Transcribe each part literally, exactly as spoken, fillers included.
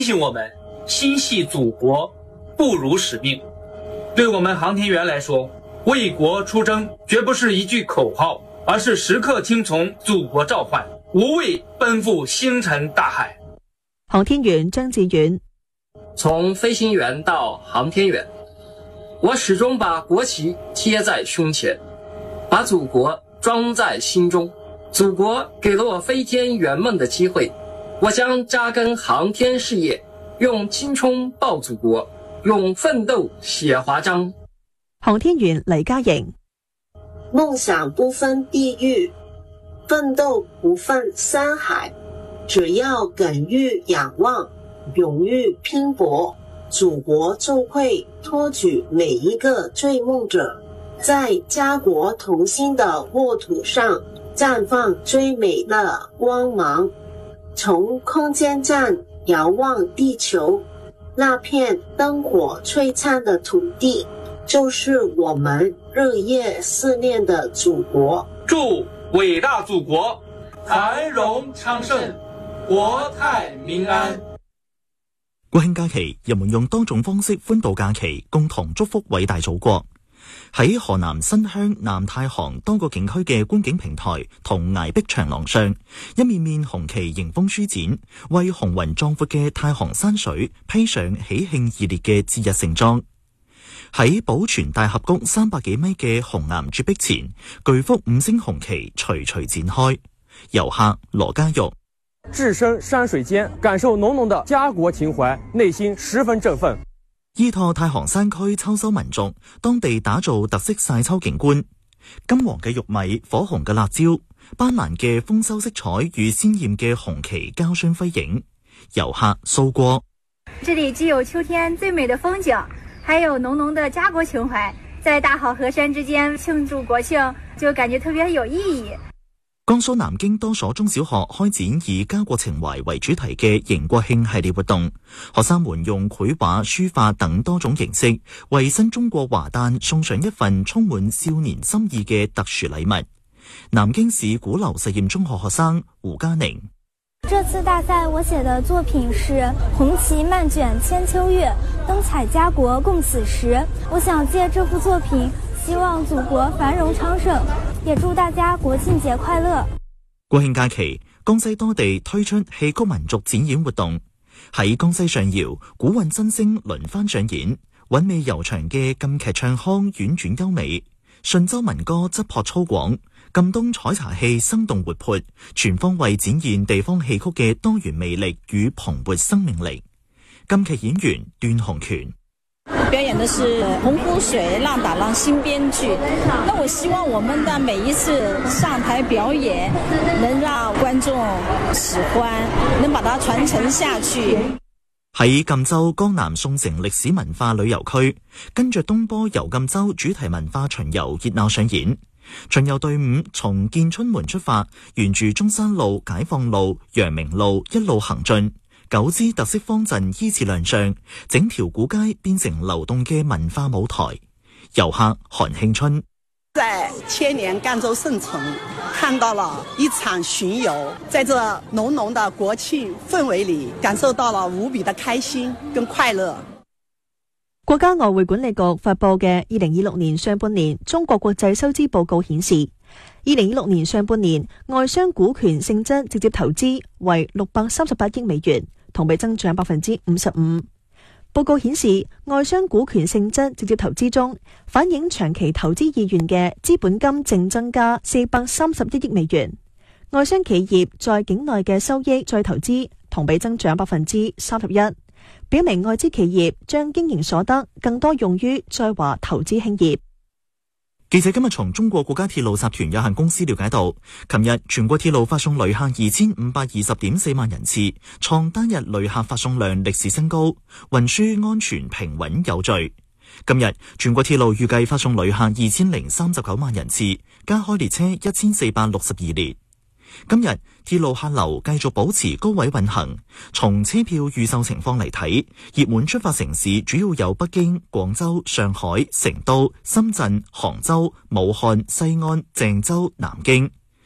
提醒我们心系祖国不辱使命。对我们航天员来说，为国出征绝不是一句口号，而是时刻听从祖国召唤，无畏奔赴星辰大海。 航天员張志遠， 從飛行員到航天員，我始終把國旗貼在胸前，把祖國裝在心中。祖國給了我飛天圓夢的機會，我將扎根航天事業，用青春報祖國，用奮鬥寫華章。 航天員黎嘉瑩， 夢想不分地域，奮鬥不分山海，只要耿於仰望，勇於拼搏，祖國就會托舉每一個追夢者，在家國同心的沃土上綻放最美的光芒。從空間站遙望地球，那片燈火璀璨的土地，就是我們日夜思念的祖國。 祝偉大祖國繁榮昌盛，國泰民安。 國慶假期，人們用多種方式歡度假期，共同祝福偉大祖國。喺河南新鄉南太行多個景區嘅觀景平台同崖壁長廊上，一面面紅旗迎風舒展，為雄渾壯闊嘅太行山水披上喜慶熱烈嘅節日盛裝。喺寶泉大峽谷三百幾米嘅紅岩絕壁前，巨幅五星紅旗徐徐展開。遊客羅家玉， 置身山水間，感受濃濃的家國情懷，內心十分振奮。 依託太行山區秋收民族，當地打造特色曬秋景觀，金黃嘅玉米，火紅嘅辣椒，斑斕嘅豐收色彩與鮮豔嘅紅旗交相輝映。遊客蘇過， 這裡既有秋天最美的風景，還有濃濃的家國情懷，在大好河山之間慶祝國慶，就感覺特別有意義。 江蘇南京多所中小學開展以家國情懷為主題嘅迎國慶系列活動，學生們用繪畫、書法等多種形式，為新中國華誕送上一份充滿少年心意嘅特殊禮物。南京市鼓樓實驗中學學生胡嘉寧， 這次大賽我寫的作品是紅旗漫卷千秋月，燈彩家國共此時。我想借這幅作品，希望祖國繁榮昌盛，也祝大家國慶節快樂。 國慶假期，江西多地推出戲曲民族展演活動。喺江西上饒，古韻新聲輪番上演，韻味悠長嘅禁劇唱腔婉轉優美，順州民歌質樸粗獷，贛東採茶戲生動活潑，全方位展現地方戲曲嘅多元魅力與蓬勃生命力。禁劇演員段洪權， 表演的是洪湖水浪打浪新編劇，那我希望我們的每一次上台表演能讓觀眾喜歡，能把它傳承下去。 喺贛州江南宋城歷史文化旅遊區，跟着東坡遊贛州主題文化巡遊熱鬧上演。巡遊隊伍從建春門出發，沿住中山路、解放路、陽明路一路行進，九支特色方陣依次亮相，整條古街變成流動嘅文化舞台。遊客韓慶春， 在千年贛州聖城看到了一場巡遊，在這濃濃的國慶氛圍裏，感受到了無比的開心跟快樂。 國家外匯管理局發佈嘅二零二六年上半年中國國際收支報告顯示，二零二六年上半年外商股權性質直接投資為六百三十八億美元，同比增長百分之五十五。報告顯示，外商股權性質直接投資中，反映長期投資意願嘅資本金淨增加四百三十一億美元。外商企業在境內嘅收益再投資同比增長百分之三十一，表明外資企業將經營所得更多用於在華投資興業。 記者今日從中國國家鐵路集團有限公司了解到，琴日全國鐵路發送旅客二千五百二十點四萬人次，創單日旅客發送量歷史新高，運輸安全平穩有序。今日全國鐵路預計發送旅客二千零三十九萬人次，加開列車一千四百六十二列。今日鐵路客流繼續保持高位運行，從車票預售情況嚟睇，熱門出發城市主要有北京、廣州、上海、成都、深圳、杭州、武漢、西安、鄭州、南京。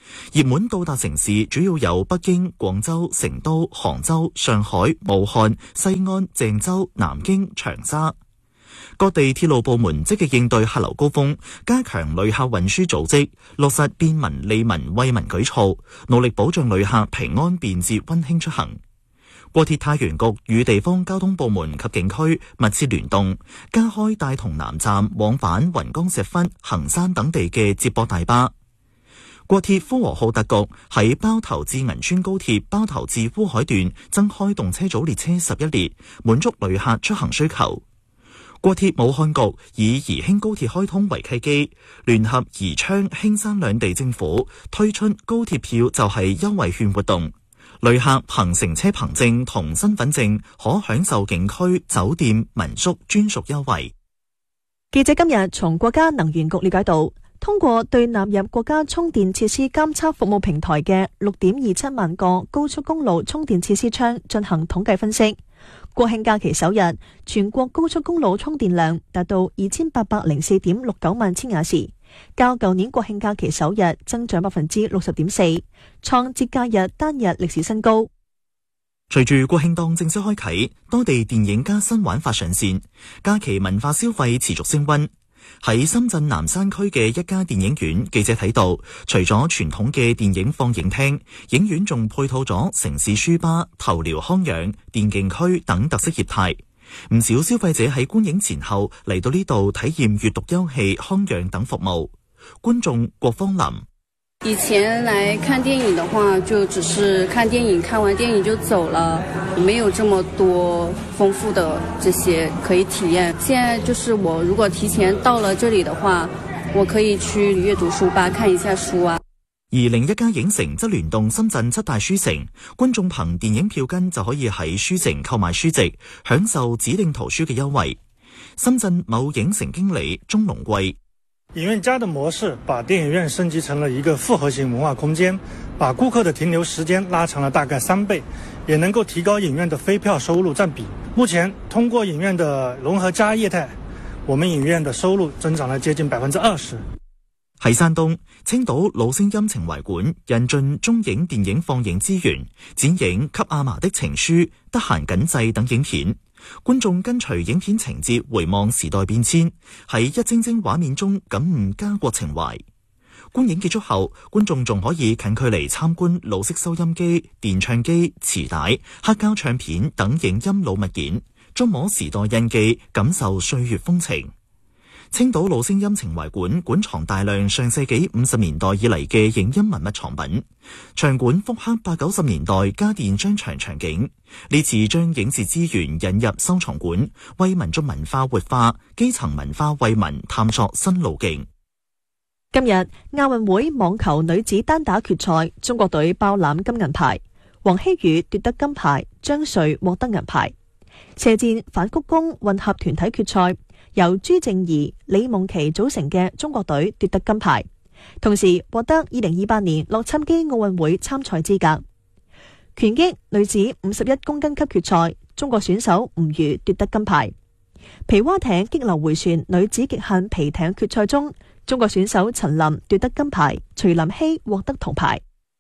熱門到達城市主要有北京、廣州、成都、杭州、上海、武漢、西安、鄭州、南京、長沙。各地鐵路部門積極應對客流高峰，加強旅客運輸組織，落實便民利民惠民舉措，努力保障旅客平安便捷溫馨出行。國鐵太原局與地方交通部門及景區密切聯動，加開大同南站往返雲岡石窟、衡山等地嘅接駁大巴。國鐵呼和浩特局喺包頭至銀川高鐵包頭至烏海段增開動車組列車十一列，滿足旅客出行需求。國鐵武漢局以宜興高鐵開通為契機，聯合宜昌、興山兩地政府推出高鐵票就係優惠券活動，旅客憑乘車憑證同身份證可享受景區、酒店、民宿專屬優惠。 記者今日從國家能源局了解到，通過對納入國家充電設施監測服務平台嘅六點二七萬個高速公路充電設施窗進行統計分析，國慶假期首日，全國高速公路充電量達到二千八百零四點六九萬千瓦時，較舊年國慶假期首日增長百分之六十點四，創節假日單日歷史新高。 隨住國慶檔正式開啟，多地電影加新玩法上線，假期文化消費持續升溫。喺深圳南山區嘅一家電影院，記者睇到，除咗傳統嘅電影放映廳，影院仲配套咗城市書吧、頭療康養、電競區等特色業態。唔少消費者喺觀影前後嚟到呢度體驗閱讀休憩、康養等服務。觀眾郭芳林： 以前來看電影的話，就只是看電影，看完電影就走了，沒有這麼多豐富的這些可以體驗。現在就是我如果提前到了這裡的話，我可以去閱讀書吧看一下書啊。 而另一家影城則聯動深圳七大書城，觀眾憑電影票根就可以喺書城購買書籍，享受指定圖書嘅優惠。深圳某影城經理鍾龍貴： 影院家的模式把電影院升級成了一個複合型文化空間，把顧客的停留時間拉長了大概三倍，也能夠提高影院的非票收入佔比。目前通過影院的融合加業態，我們影院的收入增長了接近百分之二十。 喺山東，青島老聲音情懷館引進中影電影放映資源，展映《給阿嫲的情書》、《得閒緊製》等影片。觀眾跟隨影片情節回望時代變遷，喺一幀幀畫面中感悟家國情懷。觀影結束後，觀眾仲可以近距離參觀老式收音機、電唱機、磁帶、黑膠唱片等影音老物件，觸摸時代印記，感受歲月風情。青島老聲音情懷館館藏大量上世紀五十年代以嚟嘅影音文物藏品，場館復刻八九十年代家電商場場景。呢次將影視資源引入收藏館，為民族文化活化、基層文化惠民探索新路徑。 今日亞運會網球女子單打決賽，中國隊包攬金銀牌，黃希宇奪得金牌，張瑞獲得銀牌。射箭反曲弓混合團體決賽，由朱靜怡、李夢琪組成嘅中國隊奪得金牌，同時獲得二零二八年洛杉磯奧運會參賽資格。拳擊女子五十一公斤級決賽，中國選手吳瑜奪得金牌。皮划艇激流回旋女子極限皮艇決賽中，中國選手陳琳奪得金牌，徐林希獲得銅牌。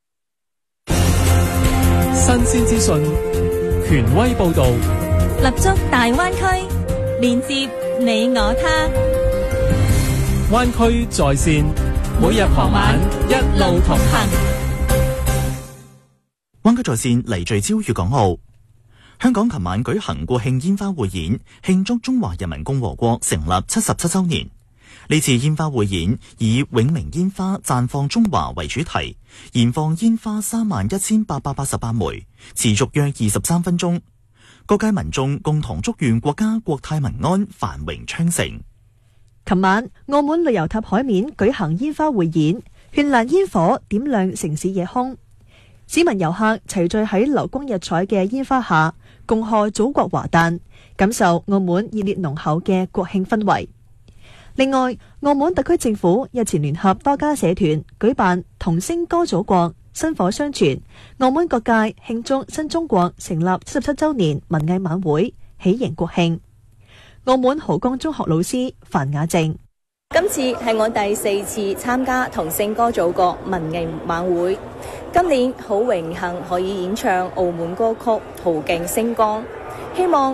新鮮資訊，權威報道， 立足大灣區，連接你我他。 灣區在線，每日傍晚一路同行。 灣區在線嚟聚焦粵港澳。香港琴晚舉行國慶煙花匯演，慶祝中華人民共和國成立七十七周年。呢次煙花匯演以永明煙花綻放中華為主題，燃放煙花三萬一千八百八十八枚，持續約二十三分鐘。各界民眾共同祝願國家國泰民安、繁榮昌盛。 琴晚澳門旅遊塔海面舉行煙花匯演，絢爛煙火點亮城市夜空，市民遊客齊聚喺流光溢彩嘅煙花下，共賀祖國華誕，感受澳門熱烈濃厚嘅國慶氛圍。另外，澳門特區政府日前聯合多家社團舉辦同聲歌祖國、薪火相傳、澳門各界慶祝新中國成立七十七周年文藝晚會，喜迎國慶。澳門濠江中學老師樊雅靜： 今次係我第四次參加同聖歌組個文藝晚會，今年好榮幸可以演唱澳門歌曲《途徑星光》，希望